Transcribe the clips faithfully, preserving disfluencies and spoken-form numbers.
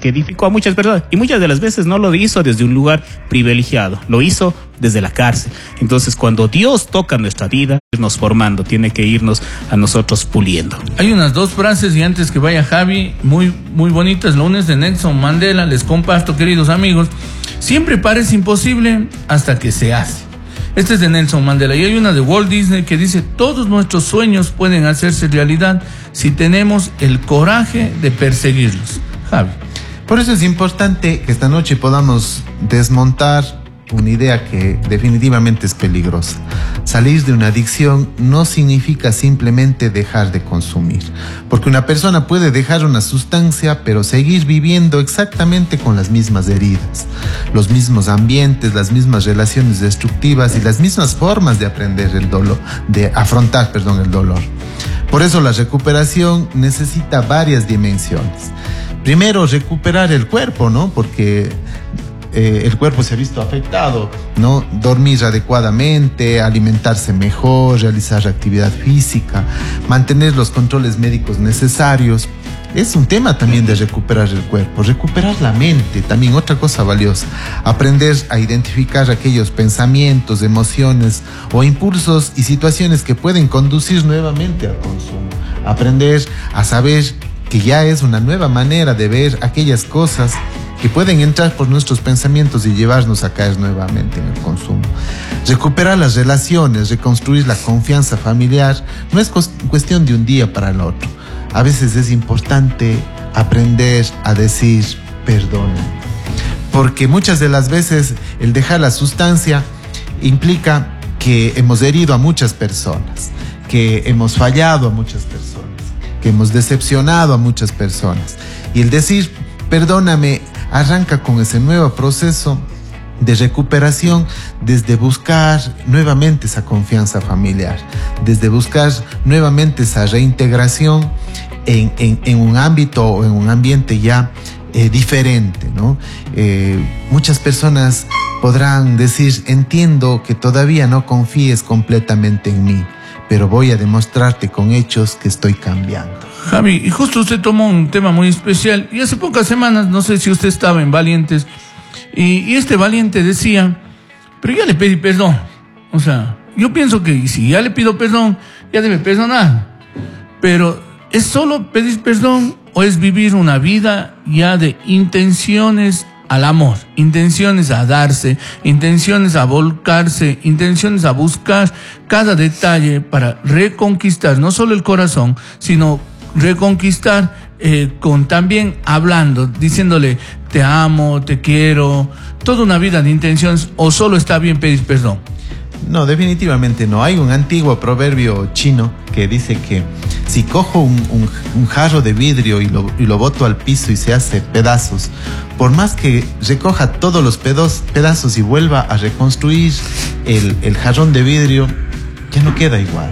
que edificó a muchas personas, y muchas de las veces no lo hizo desde un lugar privilegiado, lo hizo desde la cárcel. Entonces, cuando Dios toca nuestra vida, irnos formando, tiene que irnos a nosotros puliendo. Hay unas dos frases, y antes que vaya Javi, muy, muy bonitas, lunes de Nelson Mandela, les comparto, queridos amigos. Siempre parece imposible hasta que se hace. Este es de Nelson Mandela, y hay una de Walt Disney que dice: todos nuestros sueños pueden hacerse realidad si tenemos el coraje de perseguirlos. Javi. Por eso es importante que esta noche podamos desmontar una idea que definitivamente es peligrosa. Salir de una adicción no significa simplemente dejar de consumir, porque una persona puede dejar una sustancia pero seguir viviendo exactamente con las mismas heridas, los mismos ambientes, las mismas relaciones destructivas y las mismas formas de aprender el dolor, de afrontar, perdón, el dolor. Por eso la recuperación necesita varias dimensiones. Primero, recuperar el cuerpo, ¿no? Porque Eh, el cuerpo se ha visto afectado, ¿no? Dormir adecuadamente, alimentarse mejor, realizar actividad física, mantener los controles médicos necesarios. Es un tema también de recuperar el cuerpo, recuperar la mente, también otra cosa valiosa. Aprender a identificar aquellos pensamientos, emociones o impulsos y situaciones que pueden conducir nuevamente al consumo. Aprender a saber que ya es una nueva manera de ver aquellas cosas que pueden entrar por nuestros pensamientos y llevarnos a caer nuevamente en el consumo. Recuperar las relaciones, reconstruir la confianza familiar, no es cuestión de un día para el otro. A veces es importante aprender a decir perdón, porque muchas de las veces el dejar la sustancia implica que hemos herido a muchas personas, que hemos fallado a muchas personas, que hemos decepcionado a muchas personas. Y el decir perdóname arranca con ese nuevo proceso de recuperación, desde buscar nuevamente esa confianza familiar, desde buscar nuevamente esa reintegración en, en, en un ámbito o en un ambiente ya eh, diferente, ¿no? Eh, muchas personas podrán decir: entiendo que todavía no confíes completamente en mí, pero voy a demostrarte con hechos que estoy cambiando. Javi, y justo usted tomó un tema muy especial, y hace pocas semanas, no sé si usted estaba en Valientes, y, y este valiente decía: pero ya le pedí perdón. O sea, yo pienso que si ya le pido perdón, ya debe perdonar. Pero ¿es solo pedir perdón o es vivir una vida ya de intenciones al amor, intenciones a darse, intenciones a volcarse, intenciones a buscar cada detalle para reconquistar no solo el corazón, sino reconquistar eh, con también hablando, diciéndole te amo, te quiero, toda una vida de intenciones? ¿O solo está bien pedir perdón? No, definitivamente no. Hay un antiguo proverbio chino que dice que si cojo un, un, un jarro de vidrio y lo, y lo boto al piso y se hace pedazos, por más que recoja todos los pedos, pedazos y vuelva a reconstruir el, el jarrón de vidrio, ya no queda igual.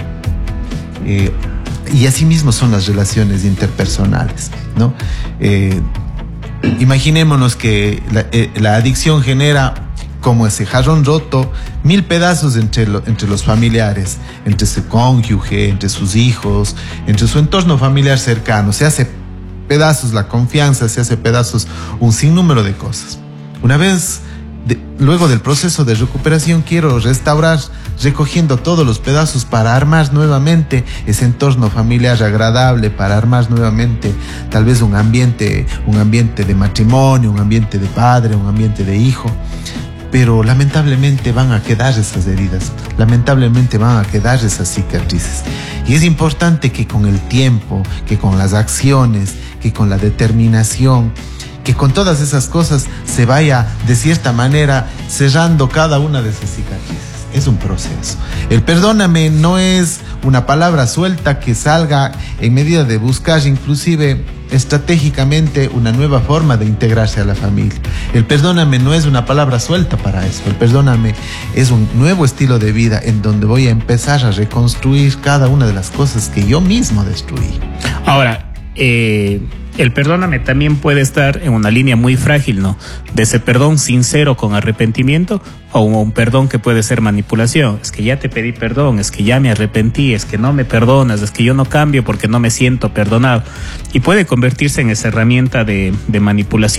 Eh, y así mismo son las relaciones interpersonales, ¿no? Eh, imaginémonos que la, eh, la adicción genera, como ese jarrón roto, mil pedazos entre, lo, entre los familiares, entre su cónyuge, entre sus hijos, entre su entorno familiar cercano. Se hace pedazos la confianza, se hace pedazos un sinnúmero de cosas. Una vez, de, luego del proceso de recuperación, quiero restaurar recogiendo todos los pedazos para armar nuevamente ese entorno familiar agradable, para armar nuevamente tal vez un ambiente, un ambiente de matrimonio, un ambiente de padre, un ambiente de hijo. Pero lamentablemente van a quedar esas heridas, lamentablemente van a quedar esas cicatrices. Y es importante que con el tiempo, que con las acciones, que con la determinación, que con todas esas cosas se vaya de cierta manera cerrando cada una de esas cicatrices. Es un proceso. El perdóname no es una palabra suelta que salga en medida de buscar inclusive estratégicamente una nueva forma de integrarse a la familia. El perdóname no es una palabra suelta para eso. El perdóname es un nuevo estilo de vida en donde voy a empezar a reconstruir cada una de las cosas que yo mismo destruí. Ahora, eh, el perdóname también puede estar en una línea muy frágil, ¿no? De ese perdón sincero con arrepentimiento, o un perdón que puede ser manipulación. Es que ya te pedí perdón, es que ya me arrepentí, es que no me perdonas, es que yo no cambio porque no me siento perdonado. Y puede convertirse en esa herramienta de, de manipulación